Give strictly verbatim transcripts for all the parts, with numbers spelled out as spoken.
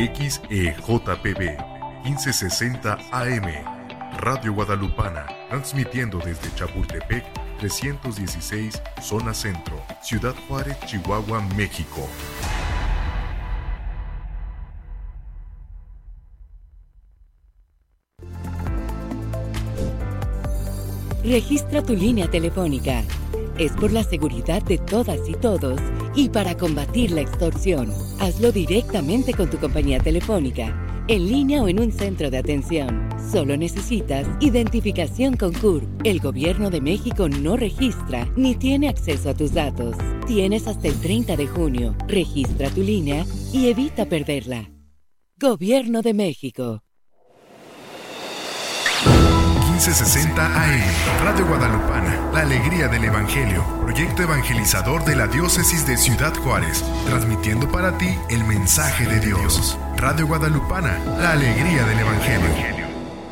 X E J P B quince sesenta A M, Radio Guadalupana, transmitiendo desde Chapultepec trescientos dieciséis, Zona Centro, Ciudad Juárez, Chihuahua, México. Registra tu línea telefónica. Es por la seguridad de todas y todos y para combatir la extorsión. Hazlo directamente con tu compañía telefónica, en línea o en un centro de atención. Solo necesitas identificación con C U R P. El Gobierno de México no registra ni tiene acceso a tus datos. Tienes hasta el treinta de junio. Registra tu línea y evita perderla. Gobierno de México. quince sesenta A M, Radio Guadalupana, la alegría del Evangelio, proyecto evangelizador de la diócesis de Ciudad Juárez, transmitiendo para ti el mensaje de Dios. Radio Guadalupana, la alegría del Evangelio.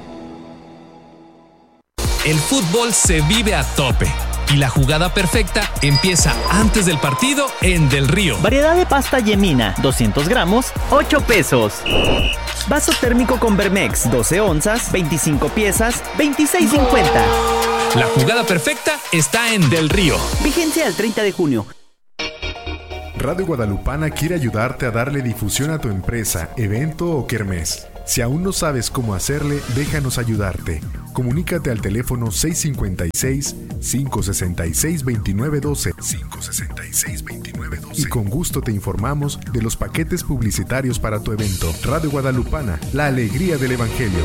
El fútbol se vive a tope y la jugada perfecta empieza antes del partido en Del Río. Variedad de pasta Yemina, doscientos gramos, ocho pesos. Vaso térmico con Vermex, doce onzas, veinticinco piezas, veintiséis cincuenta. La jugada perfecta está en Del Río. Vigencia al treinta de junio. Radio Guadalupana quiere ayudarte a darle difusión a tu empresa, evento o kermés. Si aún no sabes cómo hacerle, déjanos ayudarte. Comunícate al teléfono seis cinco seis, cinco seis seis, dos nueve uno dos, cinco seis seis, dos nueve uno dos y con gusto te informamos de los paquetes publicitarios para tu evento. Radio Guadalupana, la alegría del Evangelio.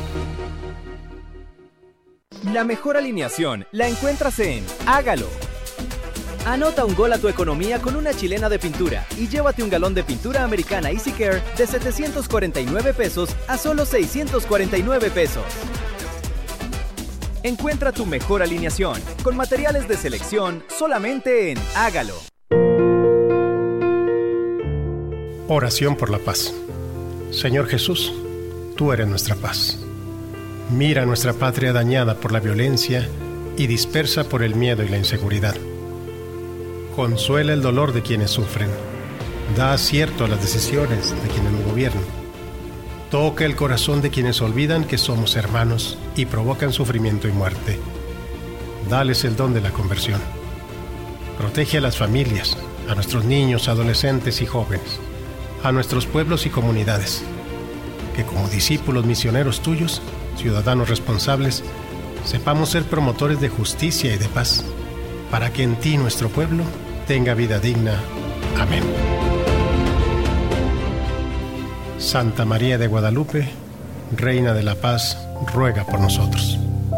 La mejor alineación la encuentras en Hágalo. Anota un gol a tu economía con una chilena de pintura y llévate un galón de pintura americana Easy Care de setecientos cuarenta y nueve pesos a solo seiscientos cuarenta y nueve pesos. Encuentra tu mejor alineación con materiales de selección solamente en Hágalo. Oración por la paz. Señor Jesús, tú eres nuestra paz. Mira nuestra patria dañada por la violencia y dispersa por el miedo y la inseguridad. Consuela el dolor de quienes sufren. Da acierto a las decisiones de quienes nos gobiernan. Toca el corazón de quienes olvidan que somos hermanos y provocan sufrimiento y muerte. Dales el don de la conversión. Protege a las familias, a nuestros niños, adolescentes y jóvenes, a nuestros pueblos y comunidades. Que como discípulos misioneros tuyos, ciudadanos responsables, sepamos ser promotores de justicia y de paz, para que en ti nuestro pueblo tenga vida digna. Amén. Santa María de Guadalupe, Reina de la Paz, ruega por nosotros.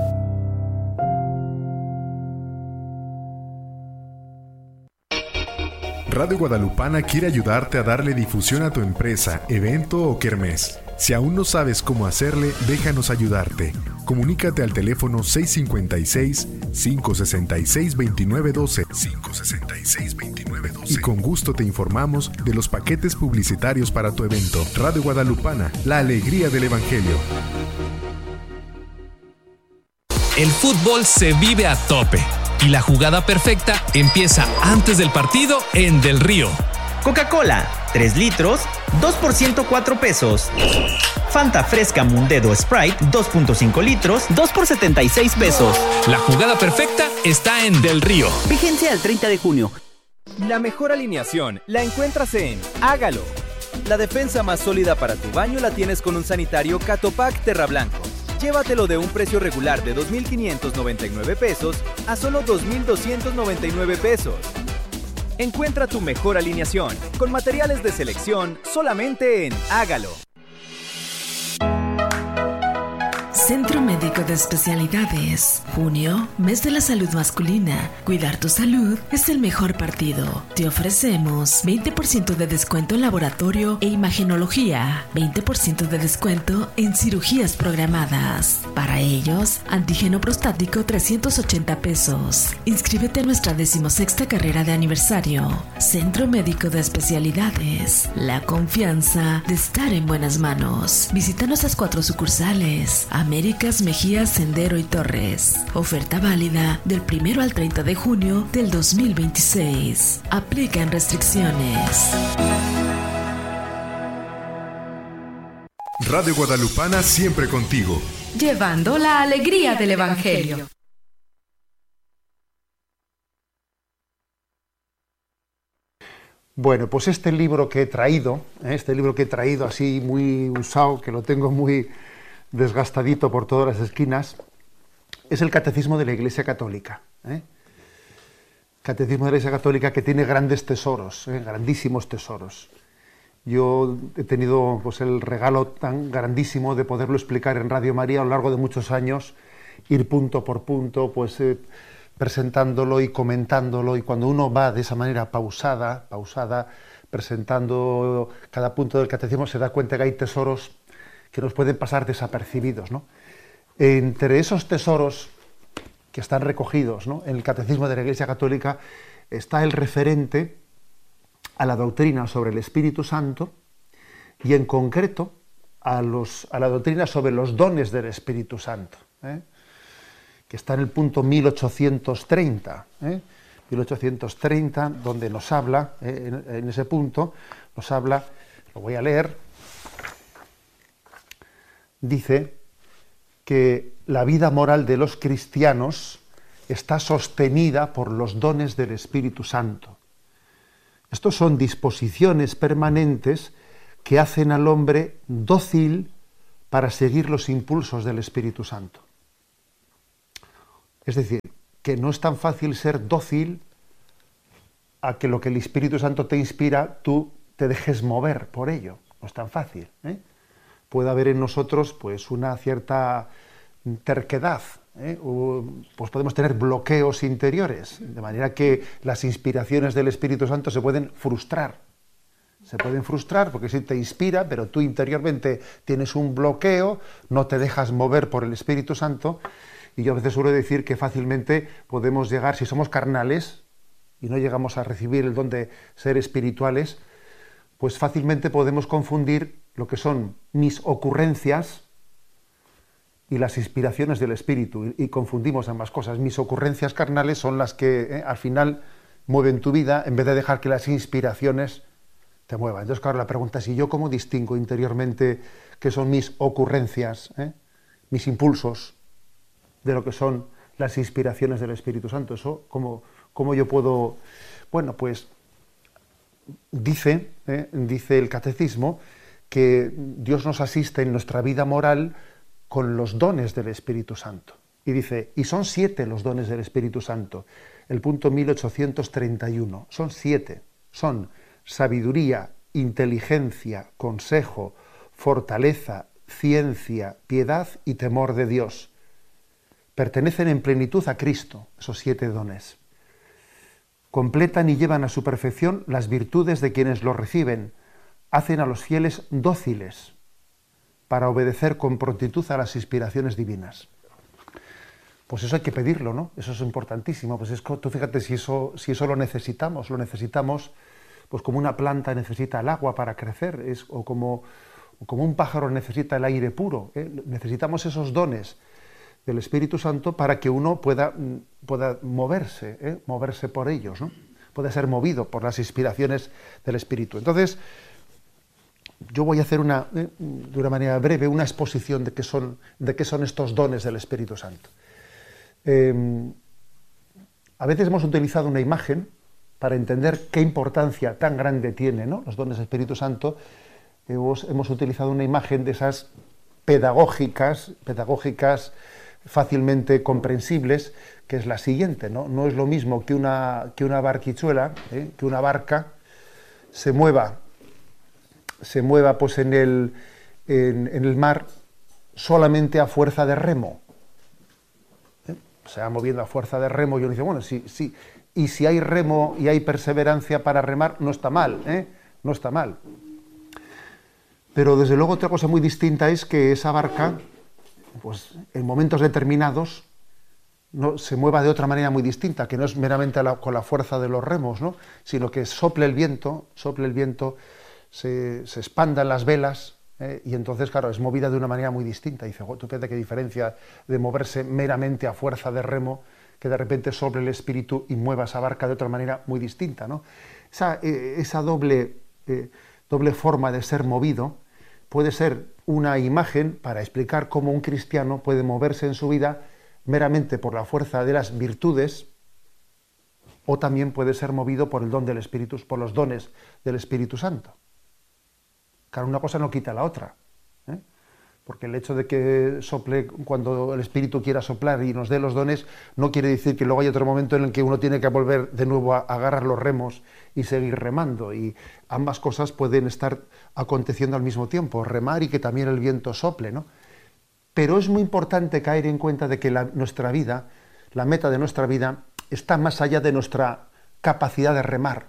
Radio Guadalupana quiere ayudarte a darle difusión a tu empresa, evento o kermés. Si aún no sabes cómo hacerle, déjanos ayudarte. Comunícate al teléfono seis cinco seis, cinco seis seis, dos nueve uno dos, cinco seis seis, dos nueve uno dos y con gusto te informamos de los paquetes publicitarios para tu evento. Radio Guadalupana, la alegría del Evangelio. El fútbol se vive a tope y la jugada perfecta empieza antes del partido en Del Río. Coca-Cola, tres litros, dos por ciento cuatro pesos. Fanta Fresca Mundedo Sprite, dos punto cinco litros, dos por setenta y seis pesos. La jugada perfecta está en Del Río. Vigencia al treinta de junio. La mejor alineación la encuentras en Hágalo. La defensa más sólida para tu baño la tienes con un sanitario Catopac Terra Blanco. Llévatelo de un precio regular de dos mil quinientos noventa y nueve pesos a solo dos mil doscientos noventa y nueve pesos. Encuentra tu mejor alineación con materiales de selección solamente en Hágalo. Centro Médico de Especialidades. Junio, mes de la salud masculina. Cuidar tu salud es el mejor partido. Te ofrecemos veinte por ciento de descuento en laboratorio e imagenología, veinte por ciento de descuento en cirugías programadas. Para ellos, antígeno prostático trescientos ochenta pesos. Inscríbete a nuestra decimosexta carrera de aniversario. Centro Médico de Especialidades. La confianza de estar en buenas manos. Visita nuestras cuatro sucursales. Américas, Mejía, Sendero y Torres. Oferta válida del primero al treinta de junio del dos mil veintiséis. Aplican restricciones. Radio Guadalupana siempre contigo. Llevando la alegría del Evangelio. Bueno, pues este libro que he traído, este libro que he traído así muy usado, que lo tengo muy desgastadito por todas las esquinas, es el Catecismo de la Iglesia Católica. ¿eh? Catecismo de la Iglesia Católica, que tiene grandes tesoros, ¿eh? grandísimos tesoros. Yo he tenido pues, el regalo tan grandísimo de poderlo explicar en Radio María a lo largo de muchos años, ir punto por punto, pues eh, presentándolo y comentándolo, y cuando uno va de esa manera pausada, pausada, presentando cada punto del catecismo, se da cuenta que hay tesoros que nos pueden pasar desapercibidos, ¿no? Entre esos tesoros que están recogidos, ¿no?, en el Catecismo de la Iglesia Católica está el referente a la doctrina sobre el Espíritu Santo y en concreto a, los, a la doctrina sobre los dones del Espíritu Santo, ¿eh? que está en el punto mil ochocientos treinta, ¿eh? mil ochocientos treinta, donde nos habla, ¿eh? en, en ese punto, nos habla, lo voy a leer, dice que la vida moral de los cristianos está sostenida por los dones del Espíritu Santo. Estos son disposiciones permanentes que hacen al hombre dócil para seguir los impulsos del Espíritu Santo. Es decir, que no es tan fácil ser dócil a que lo que el Espíritu Santo te inspira, tú te dejes mover por ello. No es tan fácil, ¿eh? Puede haber en nosotros pues, una cierta terquedad, ¿eh? o, pues podemos tener bloqueos interiores, de manera que las inspiraciones del Espíritu Santo se pueden frustrar. Se pueden frustrar porque sí te inspira, pero tú interiormente tienes un bloqueo, no te dejas mover por el Espíritu Santo. Y yo a veces suelo decir que fácilmente podemos llegar, si somos carnales y no llegamos a recibir el don de ser espirituales, pues fácilmente podemos confundir lo que son mis ocurrencias y las inspiraciones del Espíritu, y, y confundimos ambas cosas. Mis ocurrencias carnales son las que eh, al final mueven tu vida, en vez de dejar que las inspiraciones te muevan. Entonces, claro, la pregunta es, ¿y yo cómo distingo interiormente qué son mis ocurrencias, eh? mis impulsos, de lo que son las inspiraciones del Espíritu Santo? Eso, ¿cómo, cómo yo puedo...? Bueno, pues dice, eh, dice el Catecismo que Dios nos asiste en nuestra vida moral con los dones del Espíritu Santo. Y dice, y son siete los dones del Espíritu Santo. El punto mil ochocientos treinta y uno. Son siete. Son sabiduría, inteligencia, consejo, fortaleza, ciencia, piedad y temor de Dios. Pertenecen en plenitud a Cristo, esos siete dones. Completan y llevan a su perfección las virtudes de quienes los reciben. Hacen a los fieles dóciles para obedecer con prontitud a las inspiraciones divinas. Pues eso hay que pedirlo, ¿no? Eso es importantísimo. Pues es que, tú fíjate, si eso, si eso lo necesitamos, lo necesitamos, pues como una planta necesita el agua para crecer, es, o, como, o como un pájaro necesita el aire puro, ¿eh? Necesitamos esos dones del Espíritu Santo para que uno pueda, pueda moverse, ¿eh? moverse por ellos, ¿no? Pueda ser movido por las inspiraciones del Espíritu. Entonces, yo voy a hacer una, eh, de una manera breve una exposición de qué son, de qué son estos dones del Espíritu Santo. Eh, a veces hemos utilizado una imagen para entender qué importancia tan grande tiene, ¿no?, los dones del Espíritu Santo. Hemos, hemos utilizado una imagen de esas pedagógicas, pedagógicas fácilmente comprensibles, que es la siguiente, ¿no? No es lo mismo que una, que una barquichuela, ¿eh? que una barca se mueva, se mueva pues en el, en, en el mar solamente a fuerza de remo. ¿Eh? Se va moviendo a fuerza de remo, y uno dice, bueno, sí, sí, y si hay remo y hay perseverancia para remar, no está mal, ¿eh? no está mal. Pero desde luego otra cosa muy distinta es que esa barca, pues en momentos determinados, no, se mueva de otra manera muy distinta, que no es meramente la, con la fuerza de los remos, ¿no?, sino que sople el viento, sople el viento, se, se expandan las velas, ¿eh? y entonces, claro, es movida de una manera muy distinta. Y dice, oh, tú fíjate qué diferencia de moverse meramente a fuerza de remo, que de repente sople el espíritu y mueva esa barca de otra manera muy distinta, ¿no? Esa, eh, esa doble, eh, doble forma de ser movido puede ser una imagen para explicar cómo un cristiano puede moverse en su vida meramente por la fuerza de las virtudes, o también puede ser movido por el don del Espíritu, por los dones del Espíritu Santo. Claro, una cosa no quita la otra, ¿eh? Porque el hecho de que sople cuando el Espíritu quiera soplar y nos dé los dones, no quiere decir que luego hay otro momento en el que uno tiene que volver de nuevo a agarrar los remos y seguir remando. Y ambas cosas pueden estar aconteciendo al mismo tiempo, remar y que también el viento sople, ¿no? Pero es muy importante caer en cuenta de que la, nuestra vida, la meta de nuestra vida, está más allá de nuestra capacidad de remar.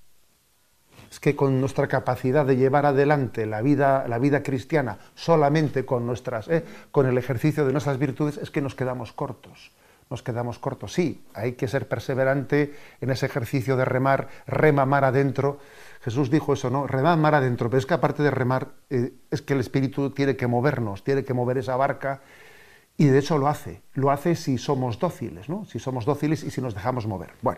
Es que con nuestra capacidad de llevar adelante la vida, la vida cristiana solamente con, nuestras, eh, con el ejercicio de nuestras virtudes, es que nos quedamos cortos. Nos quedamos cortos. Sí, hay que ser perseverante en ese ejercicio de remar, rema mar adentro. Jesús dijo eso, ¿no? Remar mar adentro, pero es que aparte de remar, eh, es que el Espíritu tiene que movernos, tiene que mover esa barca. Y de hecho lo hace, lo hace si somos dóciles, ¿no? Si somos dóciles y si nos dejamos mover. Bueno,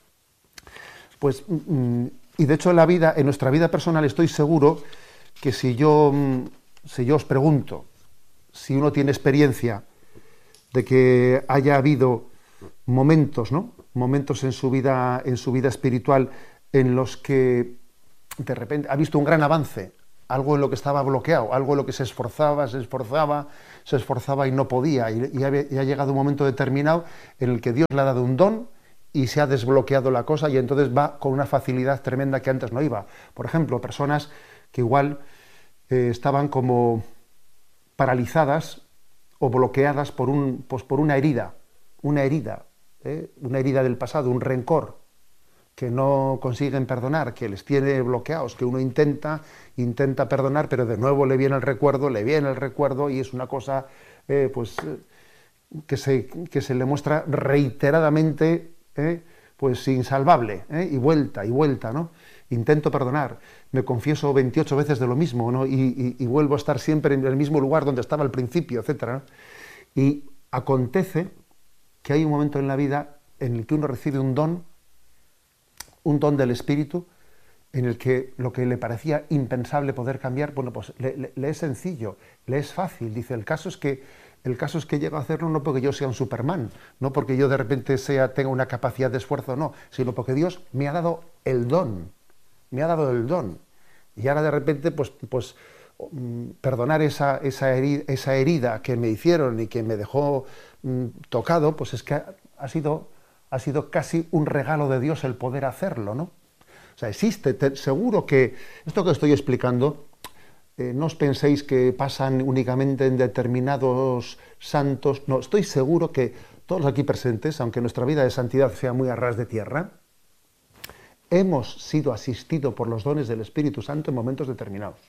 pues, y de hecho en la vida, en nuestra vida personal estoy seguro que si yo, si yo os pregunto, si uno tiene experiencia de que haya habido momentos, ¿no? Momentos en su vida, en su vida espiritual en los que de repente ha visto un gran avance, algo en lo que estaba bloqueado, algo en lo que se esforzaba, se esforzaba, se esforzaba y no podía, y, y, ha, y ha llegado un momento determinado en el que Dios le ha dado un don y se ha desbloqueado la cosa y entonces va con una facilidad tremenda que antes no iba. Por ejemplo, personas que igual eh, estaban como paralizadas o bloqueadas por, un, pues por una herida, una herida, ¿eh? una herida del pasado, un rencor, que no consiguen perdonar, que les tiene bloqueados, que uno intenta, intenta perdonar, pero de nuevo le viene el recuerdo, le viene el recuerdo y es una cosa eh, pues, eh, que, se, que se le muestra reiteradamente eh, pues insalvable, eh, y vuelta, y vuelta, ¿no? Intento perdonar, me confieso veintiocho veces de lo mismo, ¿no? y, y, y vuelvo a estar siempre en el mismo lugar donde estaba al principio, etcétera, ¿no? Y acontece que hay un momento en la vida en el que uno recibe un don, un don del Espíritu, en el que lo que le parecía impensable poder cambiar, bueno, pues le, le, le es sencillo, le es fácil. Dice, el caso es que el caso es que llego a hacerlo no porque yo sea un Superman, no porque yo de repente sea, tenga una capacidad de esfuerzo, no, sino porque Dios me ha dado el don, me ha dado el don. Y ahora de repente, pues, pues perdonar esa, esa, herida, esa herida que me hicieron y que me dejó mm, tocado, pues es que ha, ha sido... ha sido casi un regalo de Dios el poder hacerlo, ¿no? O sea, existe, te, seguro que esto que estoy explicando, eh, no os penséis que pasan únicamente en determinados santos, no, estoy seguro que todos aquí presentes, aunque nuestra vida de santidad sea muy a ras de tierra, hemos sido asistidos por los dones del Espíritu Santo en momentos determinados.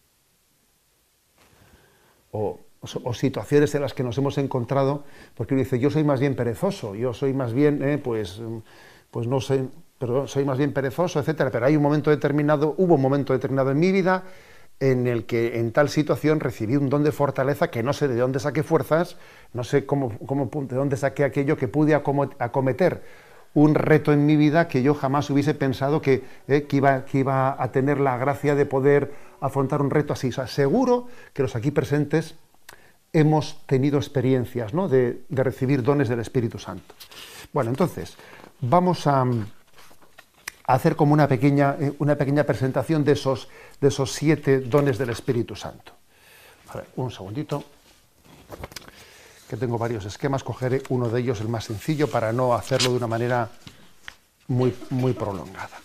O o situaciones en las que nos hemos encontrado, porque uno dice, yo soy más bien perezoso, yo soy más bien, eh, pues, pues no sé, pero soy más bien perezoso, etcétera. Pero hay un momento determinado, hubo un momento determinado en mi vida en el que en tal situación recibí un don de fortaleza que no sé de dónde saqué fuerzas, no sé cómo, cómo de dónde saqué aquello que pude acometer un reto en mi vida que yo jamás hubiese pensado que, eh, que, iba, que iba a tener la gracia de poder afrontar un reto así. O sea, seguro que los aquí presentes hemos tenido experiencias, ¿no? de, de recibir dones del Espíritu Santo. Bueno, entonces, vamos a, a hacer como una pequeña, una pequeña presentación de esos, de esos siete dones del Espíritu Santo. A ver, un segundito, que tengo varios esquemas, cogeré uno de ellos, el más sencillo, para no hacerlo de una manera muy, muy prolongada.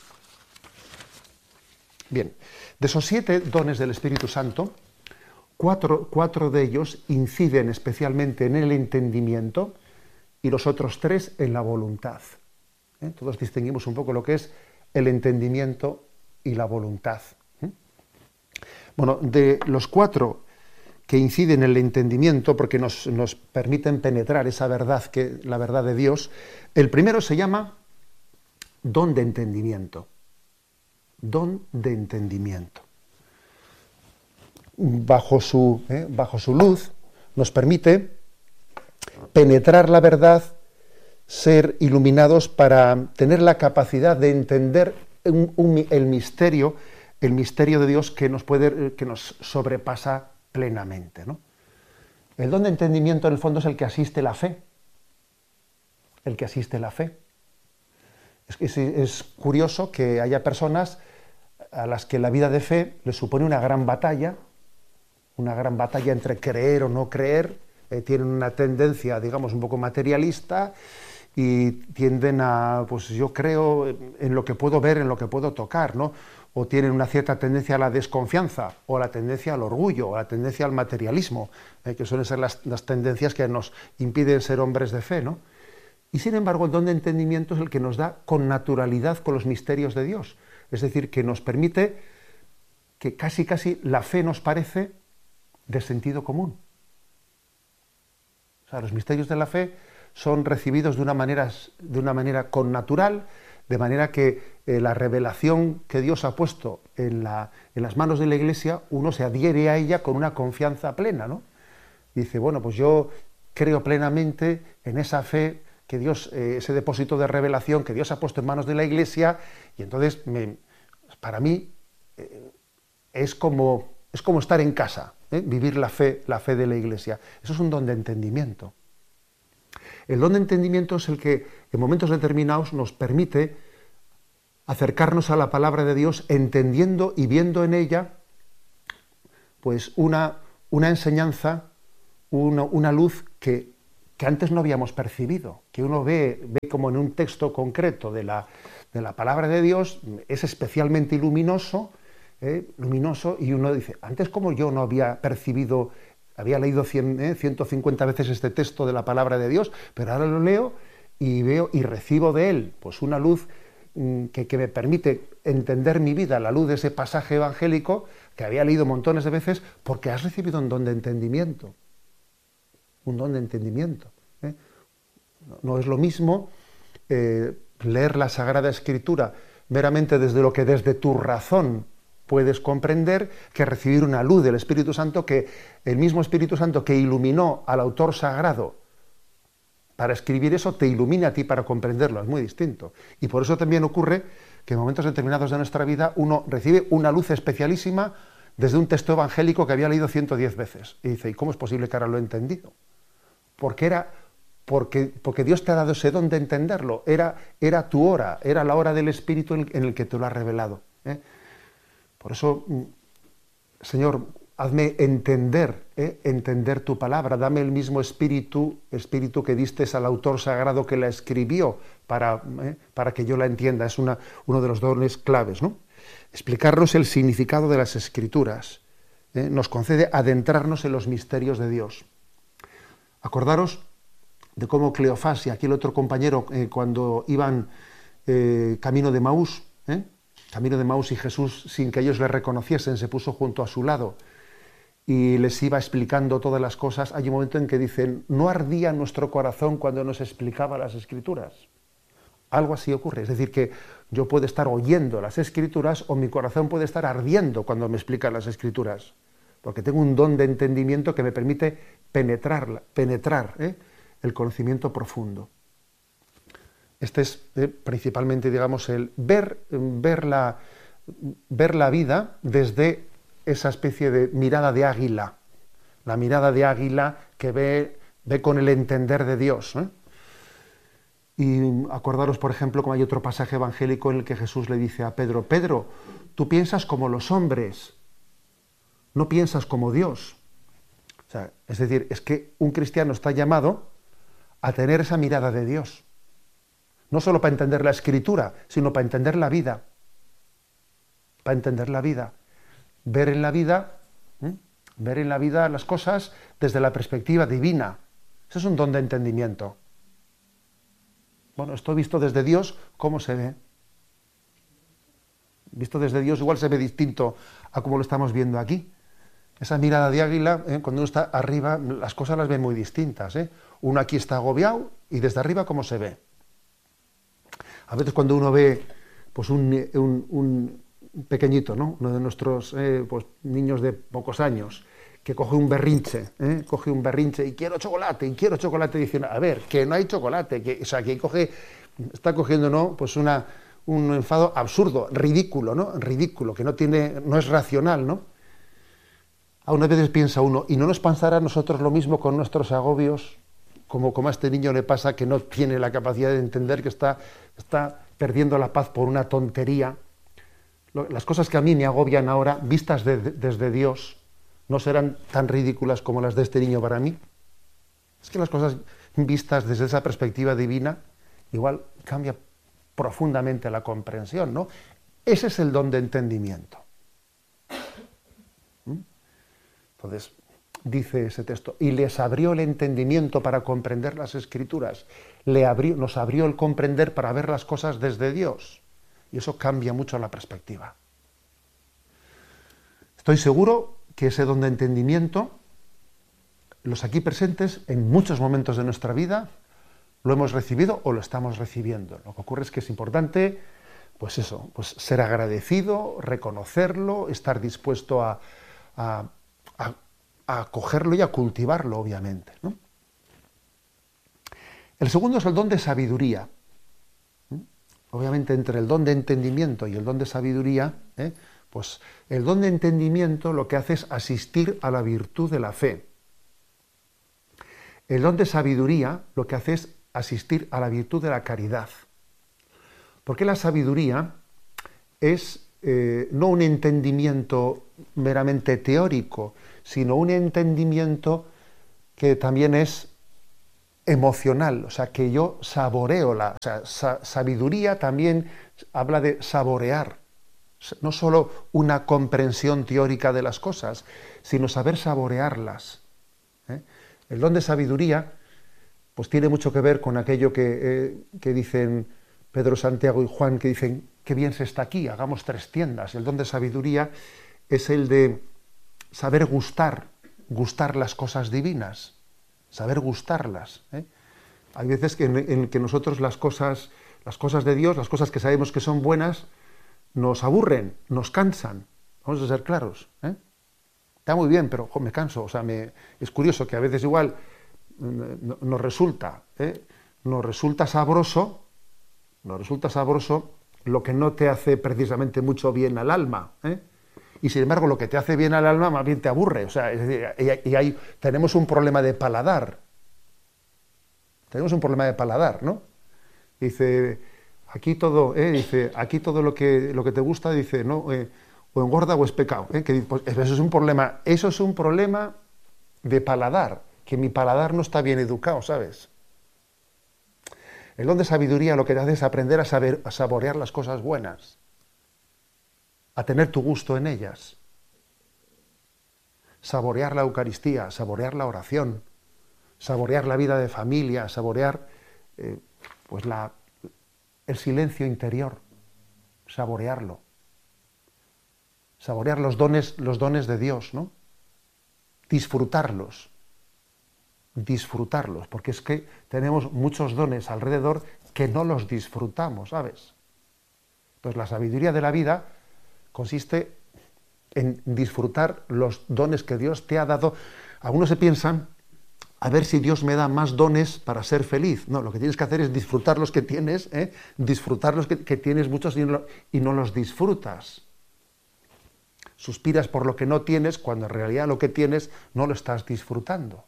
Bien, de esos siete dones del Espíritu Santo, Cuatro, cuatro de ellos inciden especialmente en el entendimiento y los otros tres en la voluntad. ¿Eh? Todos distinguimos un poco lo que es el entendimiento y la voluntad. ¿Eh? Bueno, de los cuatro que inciden en el entendimiento, porque nos, nos permiten penetrar esa verdad, que, la verdad de Dios, el primero se llama don de entendimiento. Don de entendimiento. Bajo su, eh, bajo su luz, nos permite penetrar la verdad, ser iluminados para tener la capacidad de entender un, un, el misterio, el misterio de Dios que nos puede, que nos sobrepasa plenamente, ¿no? El don de entendimiento en el fondo es el que asiste la fe, el que asiste la fe. Es, es, es curioso que haya personas a las que la vida de fe les supone una gran batalla, una gran batalla entre creer o no creer, eh, tienen una tendencia, digamos, un poco materialista y tienden a, pues yo creo en lo que puedo ver, en lo que puedo tocar, ¿no? O tienen una cierta tendencia a la desconfianza, o a la tendencia al orgullo, o a la tendencia al materialismo, eh, que suelen ser las, las tendencias que nos impiden ser hombres de fe, ¿no? Y sin embargo, el don de entendimiento es el que nos da con naturalidad con los misterios de Dios. Es decir, que nos permite que casi casi la fe nos parece de sentido común. O sea, los misterios de la fe son recibidos de una manera, de una manera connatural, de manera que eh, la revelación que Dios ha puesto en, la, en las manos de la Iglesia, uno se adhiere a ella con una confianza plena, ¿no? Y dice, bueno, pues yo creo plenamente en esa fe que Dios, eh, ese depósito de revelación que Dios ha puesto en manos de la Iglesia, y entonces me, para mí eh, es, como, es como estar en casa, ¿eh? Vivir la fe, la fe de la Iglesia. Eso es un don de entendimiento. El don de entendimiento es el que en momentos determinados nos permite acercarnos a la palabra de Dios entendiendo y viendo en ella pues una, una enseñanza, una, una luz que, que antes no habíamos percibido, que uno ve, ve como en un texto concreto de la, de la palabra de Dios, es especialmente luminoso, eh, luminoso, y uno dice, antes como yo no había percibido, había leído cien, eh, ciento cincuenta veces este texto de la palabra de Dios, pero ahora lo leo y veo y recibo de él pues una luz mm, que, que me permite entender mi vida, la luz de ese pasaje evangélico que había leído montones de veces, porque has recibido un don de entendimiento. Un don de entendimiento. ¿eh? No, no es lo mismo eh, leer la Sagrada Escritura meramente desde lo que desde tu razón puedes comprender, que recibir una luz del Espíritu Santo, que el mismo Espíritu Santo que iluminó al autor sagrado para escribir eso, te ilumina a ti para comprenderlo. Es muy distinto. Y por eso también ocurre que en momentos determinados de nuestra vida uno recibe una luz especialísima desde un texto evangélico que había leído ciento diez veces. Y dice, ¿y cómo es posible que ahora lo he entendido? Porque era porque, porque Dios te ha dado ese don de entenderlo. Era, era tu hora, era la hora del Espíritu en, en el que te lo ha revelado. ¿eh? Por eso, Señor, hazme entender, ¿eh? entender tu palabra. Dame el mismo espíritu, espíritu que diste al autor sagrado que la escribió para, ¿eh? para que yo la entienda. Es una, uno de los dones claves, ¿no? Explicarnos el significado de las Escrituras. ¿eh? Nos concede adentrarnos en los misterios de Dios. Acordaros de cómo Cleofás y aquí el otro compañero, eh, cuando iban eh, camino de Maús, ¿eh? camino de Maús, y Jesús, sin que ellos le reconociesen, se puso junto a su lado y les iba explicando todas las cosas. Hay un momento en que dicen, ¿no ardía nuestro corazón cuando nos explicaba las Escrituras? Algo así ocurre. Es decir, que yo puedo estar oyendo las Escrituras o mi corazón puede estar ardiendo cuando me explican las Escrituras, porque tengo un don de entendimiento que me permite penetrar, penetrar ¿eh? el conocimiento profundo. Este es eh, principalmente, digamos, el ver, ver, la, ver la vida desde esa especie de mirada de águila, la mirada de águila que ve, ve con el entender de Dios. ¿eh? Y acordaros, por ejemplo, como hay otro pasaje evangélico en el que Jesús le dice a Pedro, Pedro, tú piensas como los hombres, no piensas como Dios. O sea, es decir, es que un cristiano está llamado a tener esa mirada de Dios. No solo para entender la Escritura, sino para entender la vida. Para entender la vida. Ver en la vida, ¿eh? ver en la vida las cosas desde la perspectiva divina. Eso es un don de entendimiento. Bueno, esto visto desde Dios, ¿cómo se ve? Visto desde Dios igual se ve distinto a como lo estamos viendo aquí. Esa mirada de águila, ¿eh? cuando uno está arriba, las cosas las ve muy distintas. ¿eh? Uno aquí está agobiado y desde arriba, ¿cómo se ve? A veces cuando uno ve pues un, un, un pequeñito, ¿no? uno de nuestros eh, pues, niños de pocos años, que coge un berrinche, ¿eh? coge un berrinche y quiero chocolate, y quiero chocolate, y dice, a ver, que no hay chocolate, que, o sea, que coge, está cogiendo, ¿no? Pues una, un enfado absurdo, ridículo, ¿no? Ridículo, que no tiene, no es racional, ¿no? A unas veces piensa uno, ¿y no nos pasará a nosotros lo mismo con nuestros agobios? Como, como a este niño le pasa que no tiene la capacidad de entender que está, está perdiendo la paz por una tontería. Lo, las cosas que a mí me agobian ahora, vistas de, de, desde Dios, no serán tan ridículas como las de este niño para mí. Es que las cosas vistas desde esa perspectiva divina, igual cambia profundamente la comprensión, ¿no? Ese es el don de entendimiento. ¿Mm? Entonces, dice ese texto, y les abrió el entendimiento para comprender las Escrituras, Le abrió, nos abrió el comprender para ver las cosas desde Dios. Y eso cambia mucho la perspectiva. Estoy seguro que ese don de entendimiento, los aquí presentes, en muchos momentos de nuestra vida, lo hemos recibido o lo estamos recibiendo. Lo que ocurre es que es importante, pues eso, pues ser agradecido, reconocerlo, estar dispuesto a, a, a, a acogerlo y a cultivarlo, obviamente, ¿no? El segundo es el don de sabiduría. Obviamente, entre el don de entendimiento y el don de sabiduría, ¿eh? pues el don de entendimiento lo que hace es asistir a la virtud de la fe. El don de sabiduría lo que hace es asistir a la virtud de la caridad. Porque la sabiduría es eh, no un entendimiento meramente teórico, sino un entendimiento que también es emocional, o sea, que yo saboreo la... O sea, sa- sabiduría también habla de saborear, no solo una comprensión teórica de las cosas, sino saber saborearlas. ¿eh? El don de sabiduría pues tiene mucho que ver con aquello que, eh, que dicen Pedro, Santiago y Juan, que dicen, qué bien se está aquí, hagamos tres tiendas. El don de sabiduría es el de saber gustar, gustar las cosas divinas, saber gustarlas. ¿eh? Hay veces que en, en que nosotros las cosas, las cosas de Dios, las cosas que sabemos que son buenas, nos aburren, nos cansan. Vamos a ser claros. ¿eh? Está muy bien, pero jo, me canso. O sea, me, es curioso que a veces igual no, nos resulta, ¿eh? nos resulta sabroso, nos resulta sabroso lo que no te hace precisamente mucho bien al alma. ¿eh? Y sin embargo, lo que te hace bien al alma más bien te aburre. O sea, es decir, y hay, tenemos un problema de paladar. Tenemos un problema de paladar, ¿no? Dice, aquí todo, ¿eh? dice, aquí todo lo que, lo que te gusta, dice, no, eh, o engorda o es pecado. ¿eh? Que, pues, eso es un problema, eso es un problema de paladar, que mi paladar no está bien educado, ¿sabes? El don de sabiduría lo que te hace es aprender a saber, a saborear las cosas buenas, a tener tu gusto en ellas, saborear la Eucaristía, saborear la oración, saborear la vida de familia, saborear eh, pues la, el silencio interior, saborearlo, saborear los dones, los dones de Dios, ¿no? Disfrutarlos, disfrutarlos, porque es que tenemos muchos dones alrededor que no los disfrutamos, ¿sabes? Entonces la sabiduría de la vida consiste en disfrutar los dones que Dios te ha dado. Algunos se piensan, a ver si Dios me da más dones para ser feliz. No, lo que tienes que hacer es disfrutar los que tienes, ¿eh? disfrutar los que, que tienes muchos y no, y no los disfrutas. Suspiras por lo que no tienes cuando en realidad lo que tienes no lo estás disfrutando.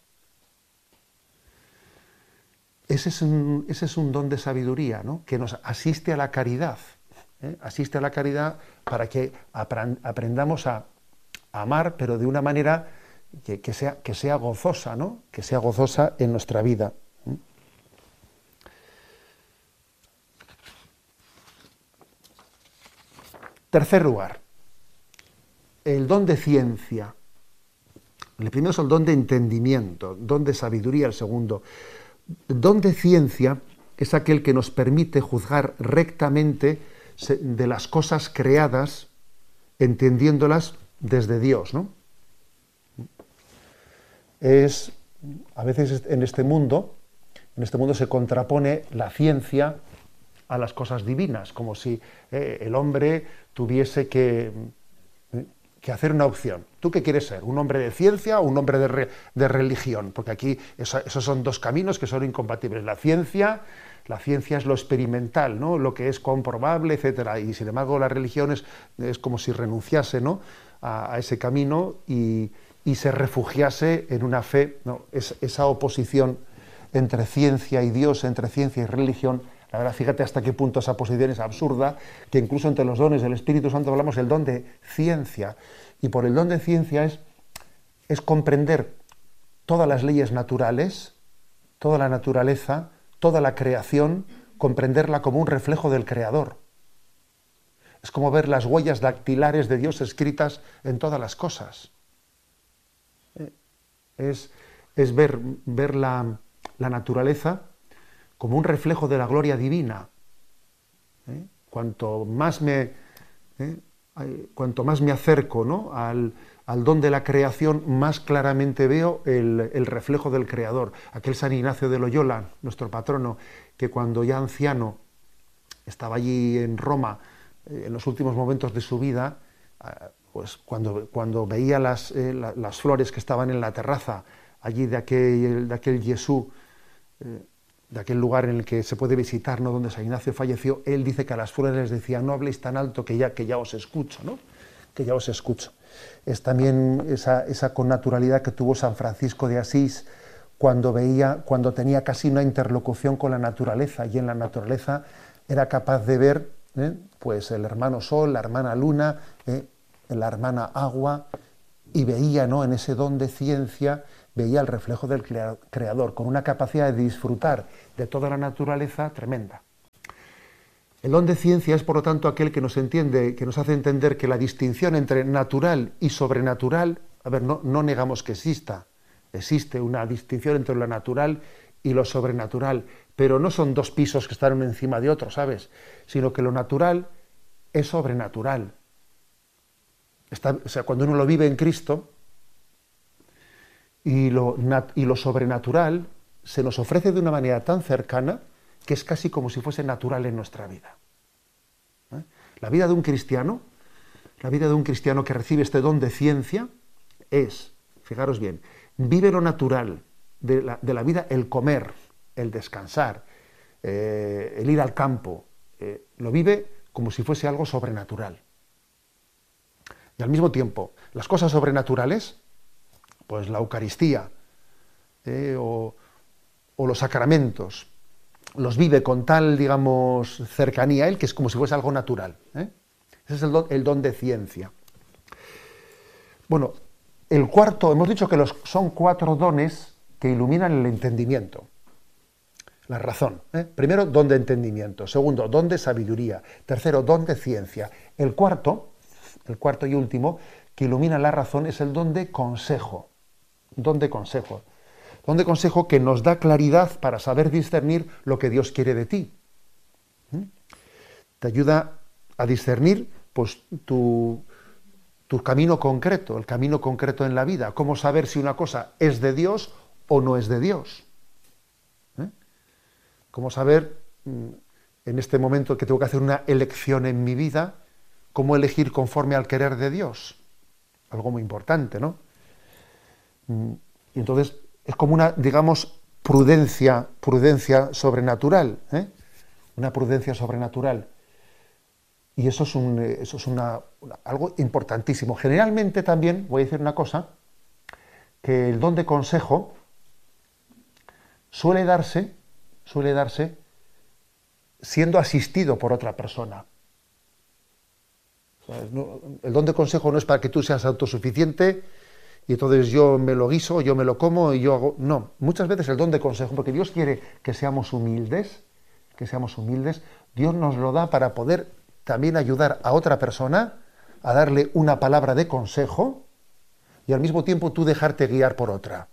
Ese es un, ese es un don de sabiduría, ¿no? Que nos asiste a la caridad. ¿eh? Asiste a la caridad para que aprendamos a amar, pero de una manera que, que, sea, que sea gozosa, ¿no? Que sea gozosa en nuestra vida. ¿eh? Tercer lugar, el don de ciencia. El primero es el don de entendimiento, don de sabiduría el segundo. El don de ciencia es aquel que nos permite juzgar rectamente de las cosas creadas, entendiéndolas desde Dios, ¿no? Es, a veces en este mundo, en este mundo se contrapone la ciencia a las cosas divinas, como si eh, el hombre tuviese que, eh, que hacer una opción. ¿Tú qué quieres ser? ¿Un hombre de ciencia o un hombre de, re, de religión? Porque aquí eso, esos son dos caminos que son incompatibles. La ciencia, la ciencia es lo experimental, ¿no? Lo que es comprobable, etcétera. Y sin embargo la religión es, es como si renunciase, ¿no? a, a ese camino y, y se refugiase en una fe, ¿no? Es, esa oposición entre ciencia y Dios, entre ciencia y religión. La verdad, fíjate hasta qué punto esa posición es absurda, que incluso entre los dones del Espíritu Santo hablamos del don de ciencia. Y por el don de ciencia es, es comprender todas las leyes naturales, toda la naturaleza, toda la creación, comprenderla como un reflejo del Creador. Es como ver las huellas dactilares de Dios escritas en todas las cosas. Es, es ver, ver la, la naturaleza como un reflejo de la gloria divina. ¿Eh? Cuanto más me, ¿eh? cuanto más me acerco, ¿no? al, al don de la creación, más claramente veo el, el reflejo del Creador. Aquel San Ignacio de Loyola, nuestro patrono, que cuando ya anciano estaba allí en Roma, eh, en los últimos momentos de su vida, eh, pues cuando, cuando veía las, eh, la, las flores que estaban en la terraza, allí de aquel, de aquel Jesús, eh, de aquel lugar en el que se puede visitar, ¿no? Donde San Ignacio falleció, él dice que a las flores les decía: no habléis tan alto que ya, que ya os escucho, ¿no? Que ya os escucho. Es también esa, esa connaturalidad que tuvo San Francisco de Asís cuando veía, cuando tenía casi una interlocución con la naturaleza, y en la naturaleza era capaz de ver, ¿eh? pues el hermano Sol, la hermana Luna, ¿eh? la hermana Agua, y veía, ¿no? en ese don de ciencia, veía el reflejo del Creador, con una capacidad de disfrutar de toda la naturaleza tremenda. El don de ciencia es, por lo tanto, aquel que nos entiende, que nos hace entender que la distinción entre natural y sobrenatural, a ver, no, no negamos que exista, existe una distinción entre lo natural y lo sobrenatural, pero no son dos pisos que están uno encima de otro, ¿sabes? Sino que lo natural es sobrenatural. Está, o sea, cuando uno lo vive en Cristo, y lo, nat- y lo sobrenatural se nos ofrece de una manera tan cercana que es casi como si fuese natural en nuestra vida. ¿Eh? La vida de un cristiano, la vida de un cristiano que recibe este don de ciencia es, fijaros bien, vive lo natural de la, de la vida, el comer, el descansar, eh, el ir al campo, eh, lo vive como si fuese algo sobrenatural. Y al mismo tiempo, las cosas sobrenaturales, pues la Eucaristía eh, o, o los sacramentos, los vive con tal, digamos, cercanía a él, que es como si fuese algo natural. ¿eh? Ese es el don, el don de ciencia. Bueno, el cuarto, hemos dicho que los, son cuatro dones que iluminan el entendimiento, la razón. ¿eh? Primero, don de entendimiento. Segundo, don de sabiduría. Tercero, don de ciencia. El cuarto, el cuarto y último, que ilumina la razón, es el don de consejo. Don de consejo. Don de consejo que nos da claridad para saber discernir lo que Dios quiere de ti. ¿Mm? Te ayuda a discernir pues, tu, tu camino concreto, el camino concreto en la vida. Cómo saber si una cosa es de Dios o no es de Dios. ¿Eh? Cómo saber, en este momento que tengo que hacer una elección en mi vida, cómo elegir conforme al querer de Dios. Algo muy importante, ¿no? Y entonces es como una, digamos, prudencia, prudencia sobrenatural, ¿eh? Una prudencia sobrenatural. Y eso es, un, eso es una, una, algo importantísimo. Generalmente también, voy a decir una cosa, que el don de consejo suele darse, suele darse siendo asistido por otra persona. O sea, no, el don de consejo no es para que tú seas autosuficiente y entonces yo me lo guiso, yo me lo como y yo hago... No, muchas veces el don de consejo, porque Dios quiere que seamos humildes, que seamos humildes, Dios nos lo da para poder también ayudar a otra persona a darle una palabra de consejo y al mismo tiempo tú dejarte guiar por otra.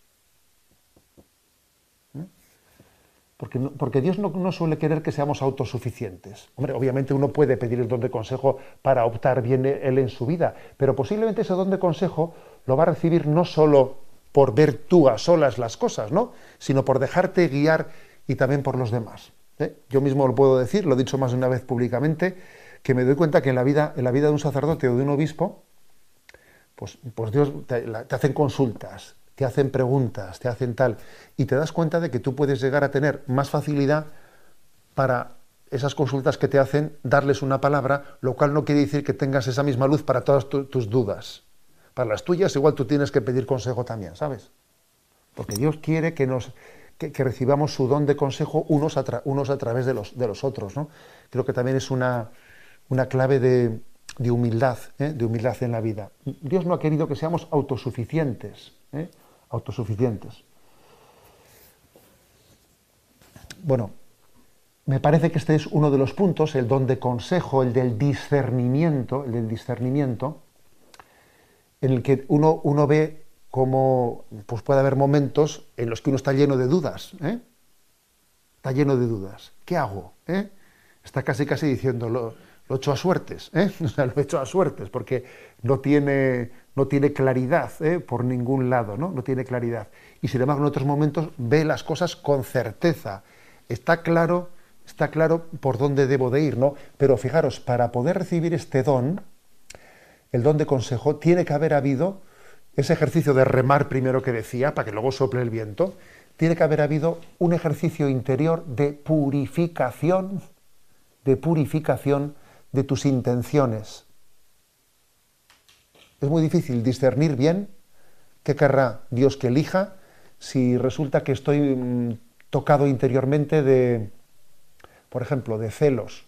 ¿Eh? Porque, no, porque Dios no, no suele querer que seamos autosuficientes. Hombre, obviamente uno puede pedir el don de consejo para optar bien él en su vida, pero posiblemente ese don de consejo lo va a recibir no solo por ver tú a solas las cosas, ¿no? Sino por dejarte guiar y también por los demás. ¿Eh? Yo mismo lo puedo decir, lo he dicho más de una vez públicamente, que me doy cuenta que en la vida, en la vida de un sacerdote o de un obispo, pues, pues Dios te, la, te hacen consultas, te hacen preguntas, te hacen tal, y te das cuenta de que tú puedes llegar a tener más facilidad para esas consultas que te hacen, darles una palabra, lo cual no quiere decir que tengas esa misma luz para todas tu, tus dudas. Para las tuyas igual tú tienes que pedir consejo también, ¿sabes? Porque Dios quiere que, nos, que, que recibamos su don de consejo unos a, tra, unos a través de los, de los otros, ¿no? Creo que también es una, una clave de, de humildad, ¿eh? de humildad en la vida. Dios no ha querido que seamos autosuficientes, ¿eh? autosuficientes. Bueno, me parece que este es uno de los puntos, el don de consejo, el del discernimiento, el del discernimiento, en el que uno, uno ve cómo pues puede haber momentos en los que uno está lleno de dudas, ¿eh? Está lleno de dudas. ¿Qué hago? ¿Eh? Está casi casi diciendo, lo, lo he hecho a suertes, ¿eh? O sea, lo he hecho a suertes, porque no tiene, no tiene claridad, ¿eh? Por ningún lado, ¿no? No tiene claridad. Y sin embargo, en otros momentos ve las cosas con certeza. Está claro, está claro por dónde debo de ir, ¿no? Pero fijaros, para poder recibir este don, el don de consejo, tiene que haber habido ese ejercicio de remar primero que decía, para que luego sople el viento, tiene que haber habido un ejercicio interior de purificación, de purificación de tus intenciones. Es muy difícil discernir bien qué querrá Dios que elija si resulta que estoy mmm, tocado interiormente de, por ejemplo, de celos,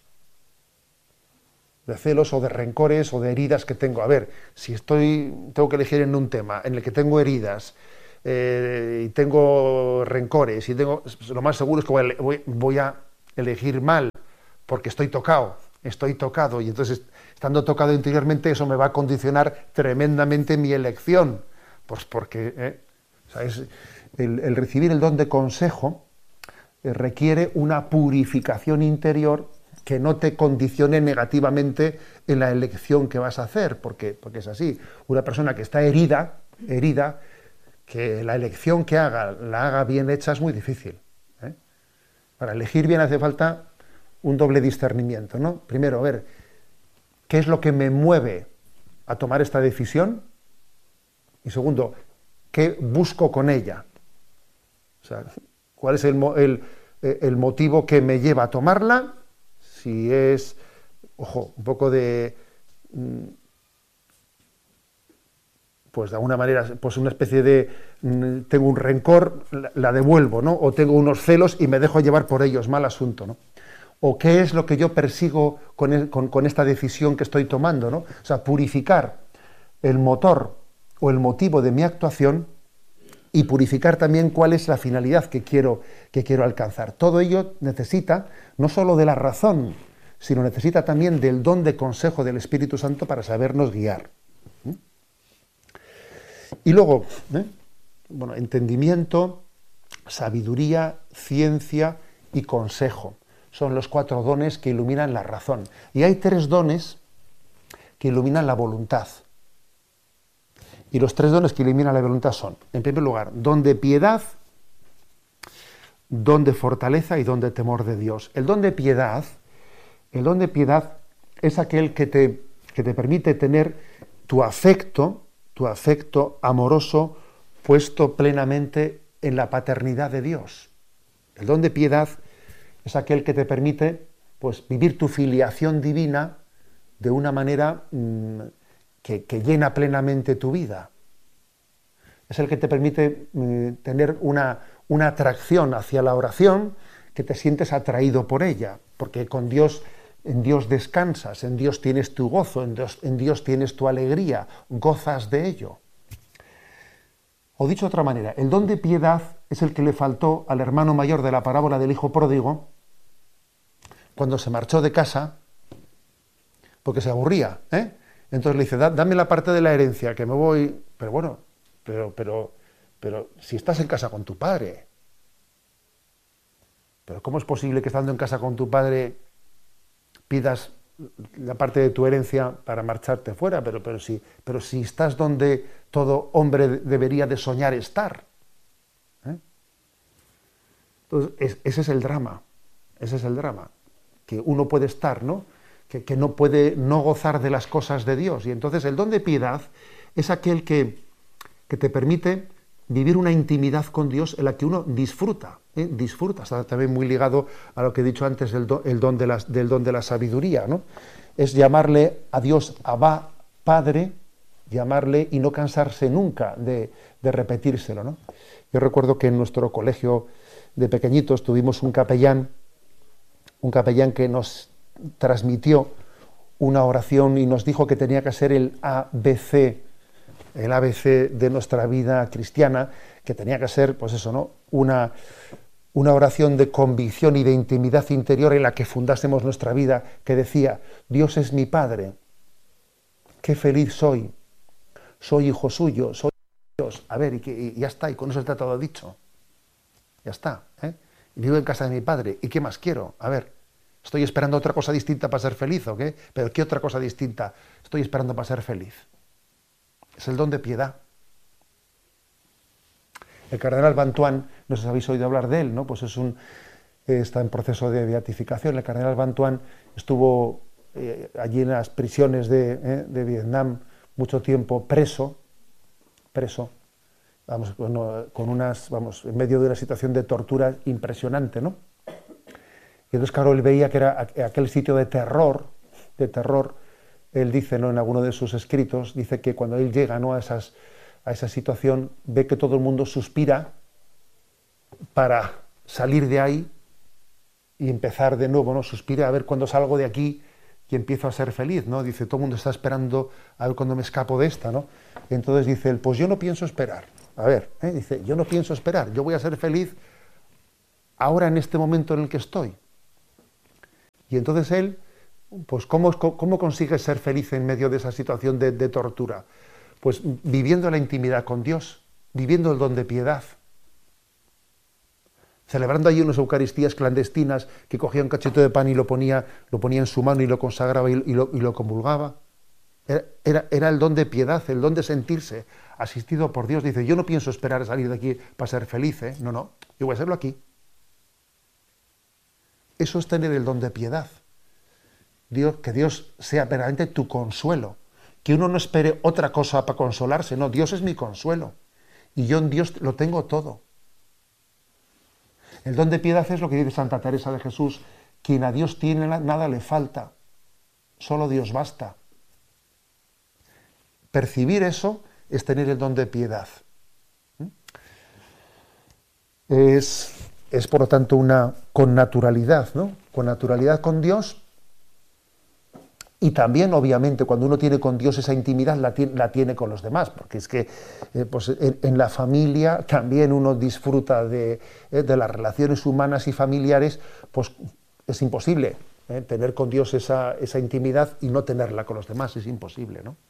de celos o de rencores o de heridas que tengo. A ver, si estoy, tengo que elegir en un tema en el que tengo heridas eh, y tengo rencores y tengo, lo más seguro es que voy a, voy, voy a elegir mal porque estoy tocado, estoy tocado y entonces estando tocado interiormente eso me va a condicionar tremendamente mi elección, pues porque eh, o sea, es, el, el recibir el don de consejo eh, requiere una purificación interior que no te condicione negativamente en la elección que vas a hacer, porque, porque es así. Una persona que está herida, herida, que la elección que haga, la haga bien hecha es muy difícil, ¿eh? Para elegir bien hace falta un doble discernimiento, ¿no? Primero, a ver, ¿qué es lo que me mueve a tomar esta decisión? Y segundo, ¿qué busco con ella? O sea, ¿cuál es el, el, el motivo que me lleva a tomarla? Si es, ojo, un poco de, pues de alguna manera, pues una especie de, tengo un rencor, la, la devuelvo, ¿no? O tengo unos celos y me dejo llevar por ellos, mal asunto, ¿no? O qué es lo que yo persigo con, el, con, con esta decisión que estoy tomando, ¿no? O sea, purificar el motor o el motivo de mi actuación y purificar también cuál es la finalidad que quiero, que quiero alcanzar. Todo ello necesita no solo de la razón, sino necesita también del don de consejo del Espíritu Santo para sabernos guiar. ¿Mm? Y luego, ¿eh? bueno, entendimiento, sabiduría, ciencia y consejo. Son los cuatro dones que iluminan la razón. Y hay tres dones que iluminan la voluntad. Y los tres dones que iluminan la voluntad son, en primer lugar, don de piedad, don de fortaleza y don de temor de Dios. El don de piedad, el don de piedad es aquel que te, que te permite tener tu afecto, tu afecto amoroso puesto plenamente en la paternidad de Dios. El don de piedad es aquel que te permite, pues, vivir tu filiación divina de una manera mmm, Que, que llena plenamente tu vida. Es el que te permite eh, tener una, una atracción hacia la oración, que te sientes atraído por ella, porque con Dios, en Dios descansas, en Dios tienes tu gozo, en Dios, en Dios tienes tu alegría, gozas de ello. O dicho de otra manera, el don de piedad es el que le faltó al hermano mayor de la parábola del hijo pródigo cuando se marchó de casa porque se aburría, ¿eh? Entonces le dice, dame la parte de la herencia, que me voy... Pero bueno, pero, pero, pero si estás en casa con tu padre, ¿pero cómo es posible que estando en casa con tu padre pidas la parte de tu herencia para marcharte fuera? Pero, pero, si, pero si estás donde todo hombre debería de soñar estar. ¿Eh? Entonces, es, ese es el drama, ese es el drama, que uno puede estar, ¿no?, Que, que no puede no gozar de las cosas de Dios. Y entonces el don de piedad es aquel que, que te permite vivir una intimidad con Dios en la que uno disfruta, ¿eh? Disfruta, está también muy ligado a lo que he dicho antes, el, do, el don de la, del don de la sabiduría, ¿no? Es llamarle a Dios Abba, Padre, llamarle y no cansarse nunca de, de repetírselo, ¿no? Yo recuerdo que en nuestro colegio de pequeñitos tuvimos un capellán, un capellán que nos transmitió una oración y nos dijo que tenía que ser el A B C, el A B C de nuestra vida cristiana, que tenía que ser, pues eso, ¿no? Una, una oración de convicción y de intimidad interior en la que fundásemos nuestra vida, que decía: Dios es mi Padre, qué feliz soy, soy hijo suyo, soy Dios. A ver, y, que, y ya está, y con eso está todo dicho. Ya está, ¿eh? Vivo en casa de mi Padre, ¿y qué más quiero? A ver, ¿estoy esperando otra cosa distinta para ser feliz o qué? ¿Pero qué otra cosa distinta estoy esperando para ser feliz? Es el don de piedad. El cardenal Bantuán, no sé si habéis oído hablar de él, ¿no? Pues es un, está en proceso de beatificación. El cardenal Bantuán estuvo eh, allí en las prisiones de, eh, de Vietnam mucho tiempo preso, preso, vamos, con, con unas, vamos, en medio de una situación de tortura impresionante, ¿no? Y entonces, claro, él veía que era aquel sitio de terror, de terror. Él dice, ¿no?, en alguno de sus escritos, dice que cuando él llega, ¿no?, a, esas, a esa situación, ve que todo el mundo suspira para salir de ahí y empezar de nuevo, ¿no? Suspira a ver cuándo salgo de aquí y empiezo a ser feliz, ¿no? Dice, todo el mundo está esperando a ver cuándo me escapo de esta, ¿no? Entonces dice él, pues yo no pienso esperar. A ver, ¿eh? Dice, yo no pienso esperar, yo voy a ser feliz ahora en este momento en el que estoy. Y entonces él, pues ¿cómo, cómo consigue ser feliz en medio de esa situación de, de tortura? Pues viviendo la intimidad con Dios, viviendo el don de piedad, celebrando allí unas eucaristías clandestinas, que cogía un cachito de pan y lo ponía, lo ponía en su mano y lo consagraba y, y, lo, y lo comulgaba. Era, era, era el don de piedad, el don de sentirse asistido por Dios. Dice, yo no pienso esperar a salir de aquí para ser feliz, ¿eh? No, no, yo voy a serlo aquí. Eso es tener el don de piedad. Dios, que Dios sea verdaderamente tu consuelo. Que uno no espere otra cosa para consolarse. No, Dios es mi consuelo. Y yo en Dios lo tengo todo. El don de piedad es lo que dice Santa Teresa de Jesús. Quien a Dios tiene, nada le falta. Solo Dios basta. Percibir eso es tener el don de piedad. Es... Es, por lo tanto, una con naturalidad, ¿no? Con naturalidad con Dios. Y también, obviamente, cuando uno tiene con Dios esa intimidad, la tiene, la tiene con los demás, porque es que eh, pues, en, en la familia también uno disfruta de, eh, de las relaciones humanas y familiares, pues es imposible eh, tener con Dios esa, esa intimidad y no tenerla con los demás, es imposible, ¿no?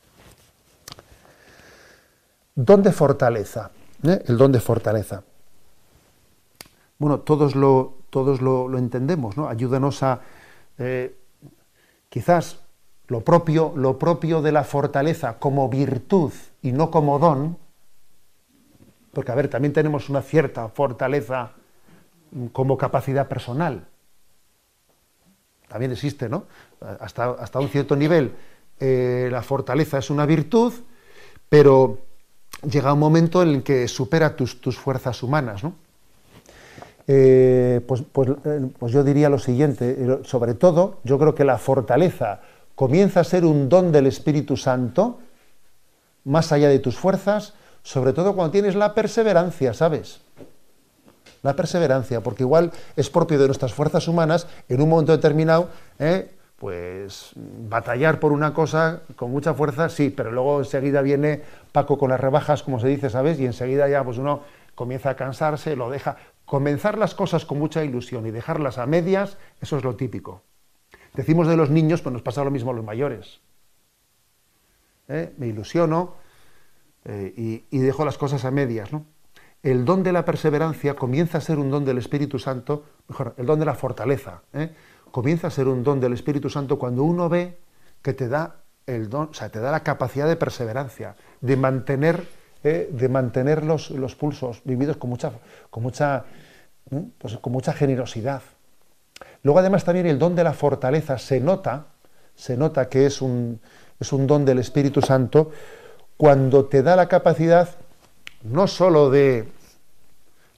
Don de fortaleza, ¿eh? El don de fortaleza. Bueno, todos lo, todos lo, lo entendemos, ¿no? Ayúdanos a, eh, quizás, lo propio, lo propio de la fortaleza como virtud y no como don, porque, a ver, también tenemos una cierta fortaleza como capacidad personal. También existe, ¿no? Hasta, hasta un cierto nivel eh, la fortaleza es una virtud, pero llega un momento en el que supera tus, tus fuerzas humanas, ¿no? Eh, pues, pues, pues yo diría lo siguiente, sobre todo yo creo que la fortaleza comienza a ser un don del Espíritu Santo, más allá de tus fuerzas, sobre todo cuando tienes la perseverancia, ¿sabes? La perseverancia, porque igual es propio de nuestras fuerzas humanas, en un momento determinado, ¿eh? Pues batallar por una cosa con mucha fuerza, sí, pero luego enseguida viene Paco con las rebajas, como se dice, ¿sabes? Y enseguida ya pues uno comienza a cansarse, lo deja. Comenzar las cosas con mucha ilusión y dejarlas a medias, eso es lo típico. Decimos de los niños, pues nos pasa lo mismo a los mayores. ¿Eh? Me ilusiono eh, y, y dejo las cosas a medias, ¿no? El don de la perseverancia comienza a ser un don del Espíritu Santo, mejor, el don de la fortaleza, ¿eh? Comienza a ser un don del Espíritu Santo cuando uno ve que te da el don, o sea, te da la capacidad de perseverancia, de mantener, eh, de mantener los, los pulsos vividos con mucha, con mucha, ¿eh? pues, con mucha generosidad. Luego, además, también el don de la fortaleza se nota, se nota que es un, es un don del Espíritu Santo cuando te da la capacidad no solo de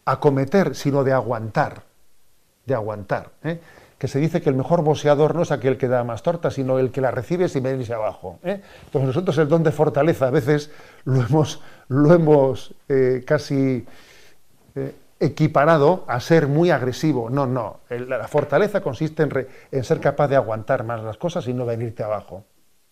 acometer, sino de aguantar, de aguantar. ¿eh? Que se dice que el mejor boxeador no es aquel que da más tortas, sino el que la recibe sin venirse abajo. ¿eh? Entonces nosotros el don de fortaleza a veces lo hemos, lo hemos eh, casi eh, equiparado a ser muy agresivo. No, no. El, la fortaleza consiste en, re, en ser capaz de aguantar más las cosas y no venirte abajo.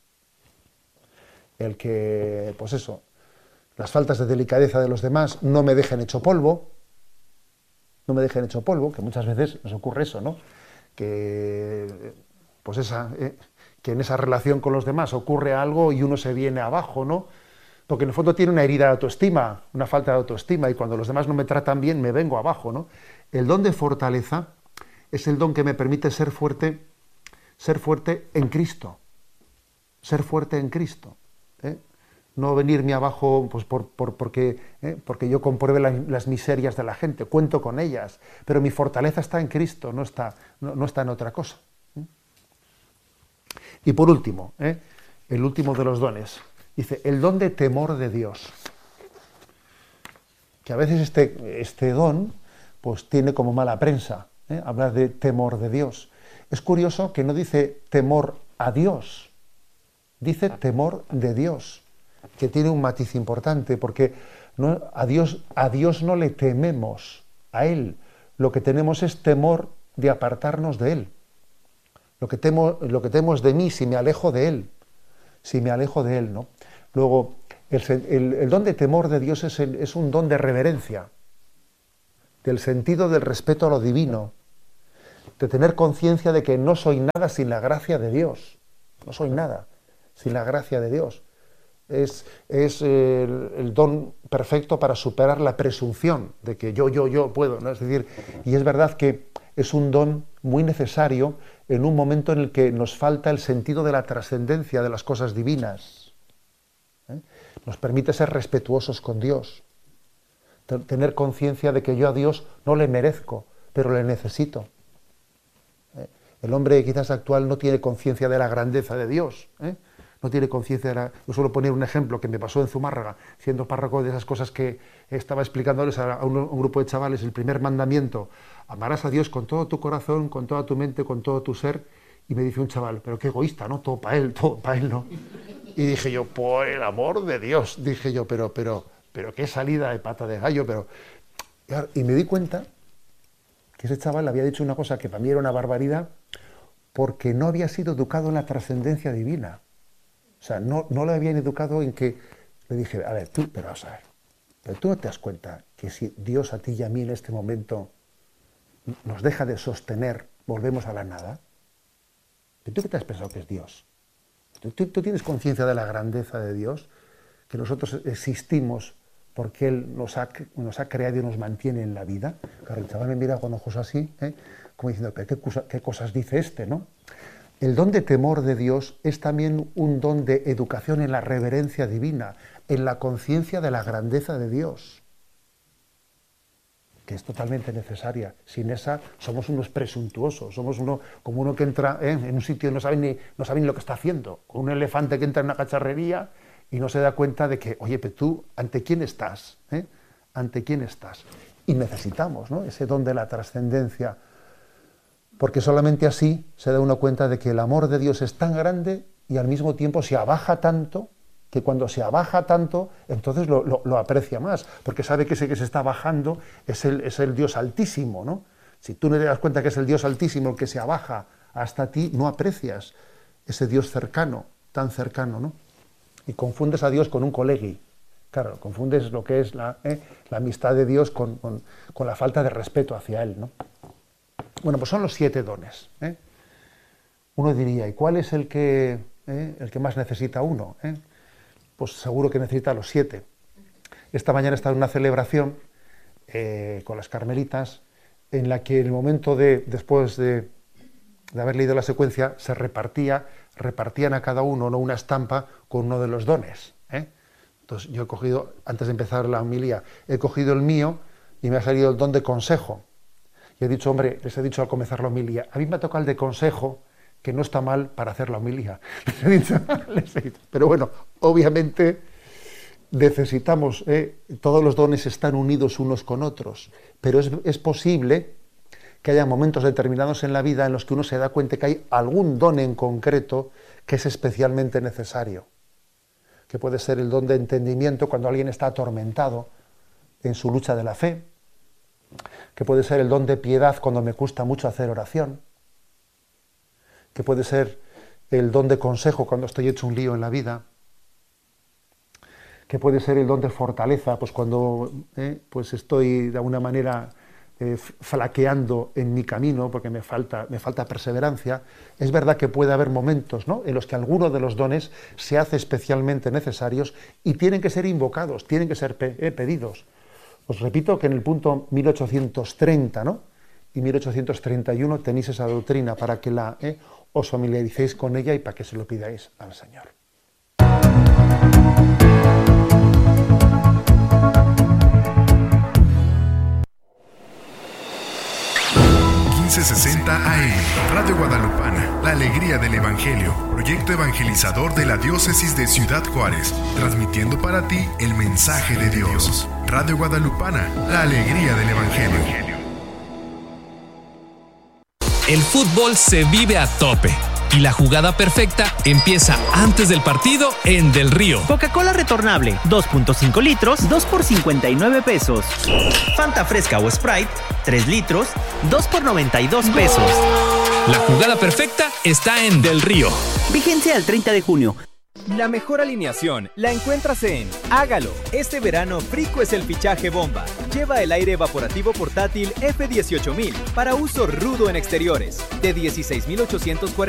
El que, pues eso, las faltas de delicadeza de los demás no me dejen hecho polvo, no me dejen hecho polvo, que muchas veces nos ocurre eso, ¿no? Que, pues esa, eh, que en esa relación con los demás ocurre algo y uno se viene abajo, ¿no? Porque en el fondo tiene una herida de autoestima, una falta de autoestima, y cuando los demás no me tratan bien me vengo abajo, ¿no? El don de fortaleza es el don que me permite ser fuerte, ser fuerte en Cristo, ser fuerte en Cristo, ¿eh? No venirme abajo pues, por, por, porque, ¿eh? porque yo compruebe las, las miserias de la gente, cuento con ellas, pero mi fortaleza está en Cristo, no está, no, no está en otra cosa. ¿eh? Y por último, ¿eh? el último de los dones, dice, el don de temor de Dios. Que a veces este, este don pues, tiene como mala prensa, ¿eh? hablar de temor de Dios. Es curioso que no dice temor a Dios, dice temor de Dios, que tiene un matiz importante, porque no, a, Dios, a Dios no le tememos, a Él. Lo que tenemos es temor de apartarnos de Él. Lo que temo, lo que temo es de mí si me alejo de Él. Si me alejo de Él, ¿no? Luego, el, el, el don de temor de Dios es, el, es un don de reverencia, del sentido del respeto a lo divino, de tener conciencia de que no soy nada sin la gracia de Dios. No soy nada sin la gracia de Dios. Es, es el, el don perfecto para superar la presunción de que yo, yo, yo puedo, ¿no? Es decir, y es verdad que es un don muy necesario en un momento en el que nos falta el sentido de la trascendencia de las cosas divinas. ¿Eh? Nos permite ser respetuosos con Dios, tener conciencia de que yo a Dios no le merezco, pero le necesito. ¿Eh? El hombre quizás actual no tiene conciencia de la grandeza de Dios, ¿eh? No tiene conciencia de la... Yo suelo poner un ejemplo que me pasó en Zumárraga, siendo párroco, de esas cosas que estaba explicándoles a un, un grupo de chavales. El primer mandamiento, amarás a Dios con todo tu corazón, con toda tu mente, con todo tu ser. Y me dice un chaval, pero qué egoísta, ¿no? Todo para él, todo para él, ¿no? Y dije yo, por el amor de Dios, dije yo, pero, pero, pero qué salida de pata de gallo, pero... Y me di cuenta que ese chaval había dicho una cosa que para mí era una barbaridad, porque no había sido educado en la trascendencia divina. O sea, no, no lo habían educado en que... Le dije, a ver, tú, pero vamos a ver, pero tú no te das cuenta que si Dios a ti y a mí en este momento nos deja de sostener, volvemos a la nada. ¿Tú qué te has pensado que es Dios? ¿Tú, tú, tú tienes conciencia de la grandeza de Dios? Que nosotros existimos porque Él nos ha, nos ha creado y nos mantiene en la vida. Claro, el chaval me mira con ojos así, ¿eh? como diciendo, ¿qué, cosa, qué cosas dice este, no? El don de temor de Dios es también un don de educación en la reverencia divina, en la conciencia de la grandeza de Dios, que es totalmente necesaria. Sin esa somos unos presuntuosos, somos uno como uno que entra ¿eh? en un sitio y no sabe, ni, no sabe ni lo que está haciendo, con un elefante que entra en una cacharrería y no se da cuenta de que, oye, pero tú, ¿ante quién estás? ¿Eh? ¿Ante quién estás? Y necesitamos, ¿no? ese don de la trascendencia, porque solamente así se da uno cuenta de que el amor de Dios es tan grande y al mismo tiempo se abaja tanto, que cuando se abaja tanto, entonces lo, lo, lo aprecia más, porque sabe que ese que se está bajando es el, es el Dios altísimo, ¿no? Si tú no te das cuenta que es el Dios altísimo el que se abaja hasta ti, no aprecias ese Dios cercano, tan cercano, ¿no? Y confundes a Dios con un colegui. Claro, confundes lo que es la, ¿eh? la amistad de Dios con, con, con la falta de respeto hacia Él, ¿no? Bueno, pues son los siete dones. ¿eh? Uno diría, ¿y cuál es el que, eh, el que más necesita uno? ¿eh? Pues seguro que necesita los siete. Esta mañana he estado en una celebración eh, con las carmelitas, en la que en el momento de, después de, de haber leído la secuencia, se repartía, repartían a cada uno, ¿no? una estampa con uno de los dones. ¿eh? Entonces yo he cogido, antes de empezar la homilía, he cogido el mío y me ha salido el don de consejo. Y he dicho, hombre, les he dicho al comenzar la homilía, a mí me ha tocado el de consejo, que no está mal para hacer la homilía. Les he dicho, les he dicho. Pero bueno, obviamente necesitamos, eh, todos los dones están unidos unos con otros, pero es, es posible que haya momentos determinados en la vida en los que uno se da cuenta que hay algún don en concreto que es especialmente necesario, que puede ser el don de entendimiento cuando alguien está atormentado en su lucha de la fe, que puede ser el don de piedad cuando me cuesta mucho hacer oración, que puede ser el don de consejo cuando estoy hecho un lío en la vida, que puede ser el don de fortaleza pues cuando eh, pues estoy de alguna manera eh, flaqueando en mi camino porque me falta, me falta perseverancia. Es verdad que puede haber momentos, ¿no?, en los que alguno de los dones se hace especialmente necesarios y tienen que ser invocados, tienen que ser pe- eh, pedidos. Os repito que en el punto mil ochocientos treinta, ¿no?, y mil ochocientos treinta y uno tenéis esa doctrina para que la, eh, os familiaricéis con ella y para que se lo pidáis al Señor. quince sesenta A M, Radio Guadalupana, la alegría del Evangelio, proyecto evangelizador de la diócesis de Ciudad Juárez, transmitiendo para ti el mensaje de Dios. Radio Guadalupana, la alegría del Evangelio. El fútbol se vive a tope y la jugada perfecta empieza antes del partido en Del Río. Coca-Cola retornable, dos punto cinco litros, dos por cincuenta y nueve pesos. Fanta fresca o Sprite, tres litros, dos por noventa y dos pesos. La jugada perfecta está en Del Río. Vigencia al treinta de junio. La mejor alineación la encuentras en Hágalo. Este verano Frico es el fichaje bomba. Lleva el aire evaporativo portátil F dieciocho mil para uso rudo en exteriores de dieciséis mil ochocientos cuarenta